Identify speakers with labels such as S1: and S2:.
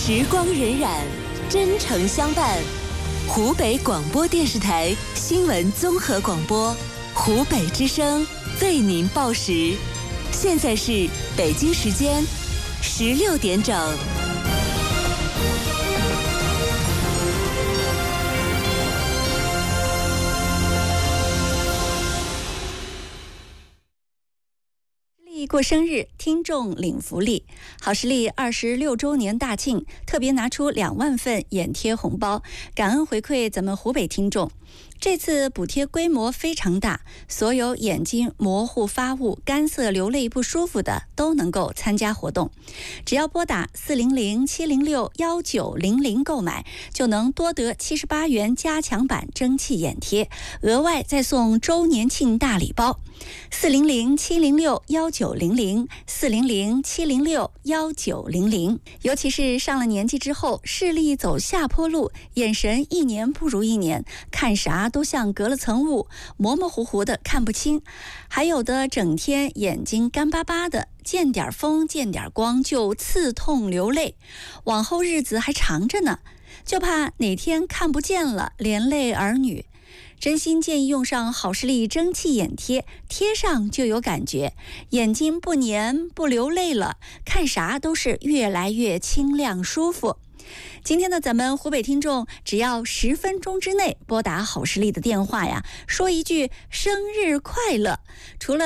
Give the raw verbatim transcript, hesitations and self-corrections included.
S1: 时光荏苒，真诚相伴。湖北广播电视台新闻综合广播，湖北之声为您报时。现在是北京时间十六点整。
S2: 过生日，听众领福利。好视力二十六周年大庆，特别拿出两万份眼贴红包，感恩回馈咱们湖北听众。这次补贴规模非常大，所有眼睛模糊发雾、干涩流泪不舒服的都能够参加活动。只要拨打四零零七零六幺九零零购买，就能多得七十八元加强版蒸汽眼贴，额外再送周年庆大礼包。四零零七零六幺九零零，四零零七零六幺九零零。尤其是上了年纪之后，视力走下坡路，眼神一年不如一年，看啥都像隔了层雾，模模糊糊的看不清。还有的整天眼睛干巴巴的，见点风见点光就刺痛流泪，往后日子还长着呢，就怕哪天看不见了，连累儿女。真心建议用上好视力蒸汽眼贴，贴上就有感觉，眼睛不黏不流泪了，看啥都是越来越清亮舒服。今天呢，咱们湖北听众只要十分钟之内拨打好视力的电话呀，说一句生日快乐，除了